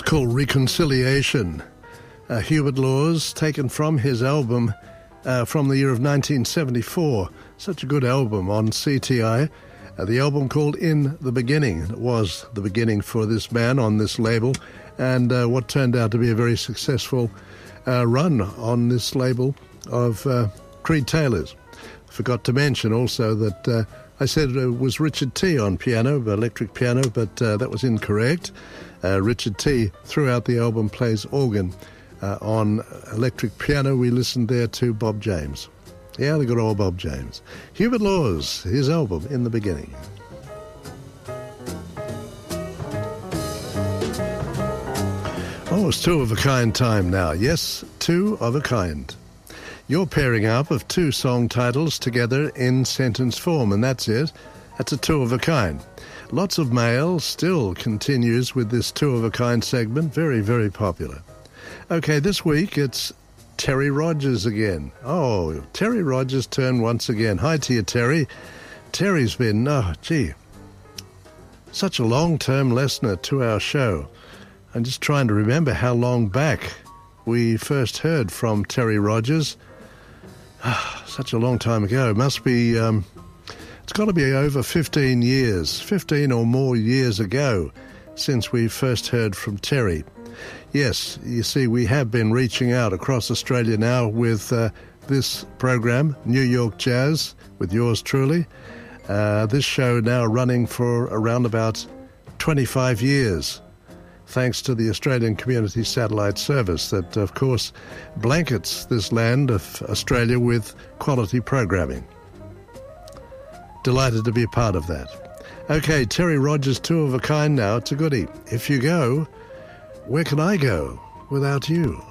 called Reconciliation. Hubert Laws, taken from his album from the year of 1974. Such a good album on CTI. The album called In the Beginning. It was the beginning for this man on this label, and what turned out to be a very successful run on this label of Creed Taylor's. Forgot to mention also that I said it was Richard T on piano, electric piano, but that was incorrect. Richard T throughout the album plays organ. On electric piano, we listened there to Bob James. Yeah, the good old Bob James. Hubert Laws, his album, In the Beginning. Oh, it's two of a kind time now. Yes, two of a kind. You're pairing up of two song titles together in sentence form, and that's it. That's a two of a kind. Lots of mail still continues with this two of a kind segment. Very, very popular. Okay, this week it's Terry Rogers again. Oh, Terry Rogers' turn once again. Hi to you, Terry. Terry's been, such a long-term listener to our show. I'm just trying to remember how long back we first heard from Terry Rogers. Such a long time ago. It must be, it's got to be over 15 years, 15 or more years ago since we first heard from Terry. Yes, you see, we have been reaching out across Australia now with this program, New York Jazz, with yours truly. This show now running for around about 25 years, thanks to the Australian Community Satellite Service that, of course, blankets this land of Australia with quality programming. Delighted to be a part of that. Okay, Terry Rogers, two of a kind now. It's a goodie. If you go, where can I go without you?